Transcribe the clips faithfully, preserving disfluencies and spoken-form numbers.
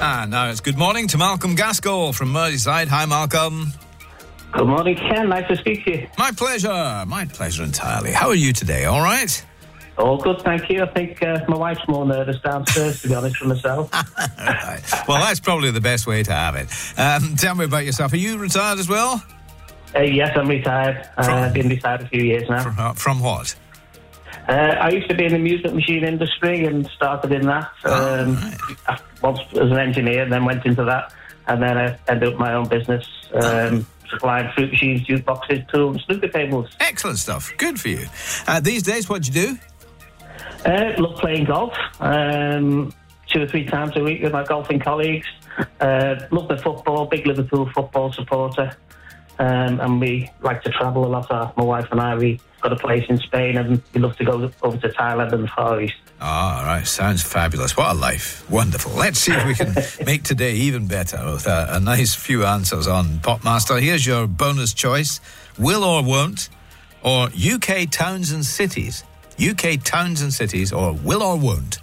Ah, now it's good morning to Malcolm Gaskell from Merseyside. Hi, Malcolm. Good morning, Ken. Nice to speak to you. My pleasure. My pleasure entirely. How are you today? All right? All good, thank you. I think uh, my wife's more nervous downstairs, to be honest, for myself. Right. Well, that's probably the best way to have it. Um, tell me about yourself. Are you retired as well? Uh, yes, I'm retired. Uh, I've been retired a few years now. From, uh, from what? Uh, I used to be in the music machine industry and started in that. Oh, um, right. Once as an engineer, then went into that. And then I ended up my own business, um, supplying fruit machines, jukeboxes, tools, snooker tables. Excellent stuff. Good for you. Uh, these days, what do you do? Uh, love playing golf, um, two or three times a week with my golfing colleagues. Uh, love the football, big Liverpool football supporter. Um, and we like to travel a lot. Uh, my wife and I, we got a place in Spain and we love to go over to Thailand and the Far East. Oh, all right. Sounds fabulous. What a life. Wonderful. Let's see if we can make today even better with a, a nice few answers on Popmaster. Here's your bonus choice. Will or won't, or U K towns and cities. U K towns and cities, or will or won't.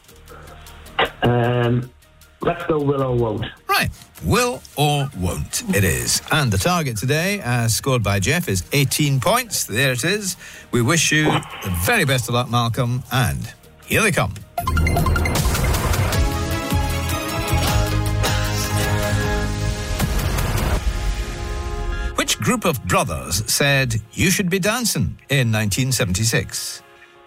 Um, let's go will or won't. Right. Will or won't it is. And the target today, as scored by Jeff, is eighteen points. There it is. We wish you the very best of luck, Malcolm, and here they come. Which group of brothers said, "You should be dancing" in nineteen seventy-six?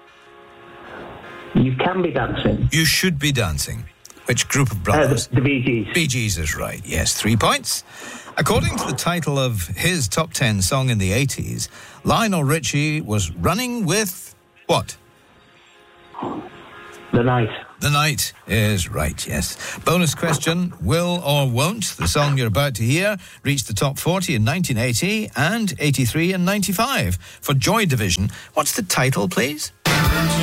You can be dancing. You should be dancing. Which group of Uh, brothers? the, the Bee Gees. Bee Gees is right. Yes, three points. According to the title of his top ten song in the eighties, Lionel Richie was running with what? The Night. The Night is right, yes. Bonus question, will or won't the song you're about to hear reach the top forty in nineteen eighty and eighty-three and ninety-five? For Joy Division, what's the title, please?